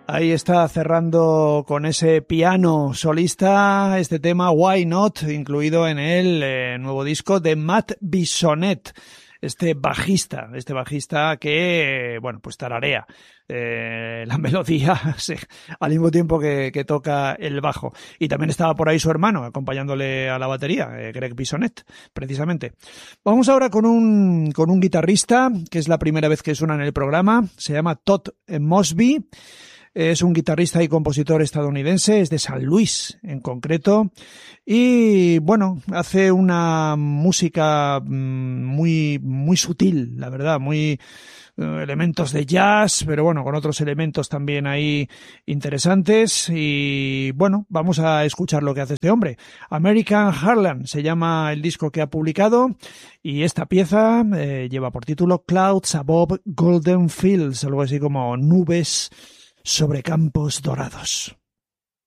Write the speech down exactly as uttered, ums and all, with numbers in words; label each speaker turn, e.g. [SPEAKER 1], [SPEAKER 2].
[SPEAKER 1] Ahí está cerrando con ese piano solista este tema Why Not, incluido en el eh, nuevo disco de Matt Bissonette, este bajista, este bajista que, eh, bueno, pues tararea eh, la melodía sí, al mismo tiempo que, que toca el bajo. Y también estaba por ahí su hermano acompañándole a la batería, eh, Greg Bissonette, precisamente. Vamos ahora con un, con un guitarrista que es la primera vez que suena en el programa, se llama Todd Mosby. Es un guitarrista y compositor estadounidense, es de San Luis en concreto, y bueno, hace una música muy, muy sutil, la verdad, muy uh, elementos de jazz, pero bueno, con otros elementos también ahí interesantes, y bueno, vamos a escuchar lo que hace este hombre. American Heartland se llama el disco que ha publicado, y esta pieza eh, lleva por título Clouds Above Golden Fields, algo así como nubes sobre campos dorados.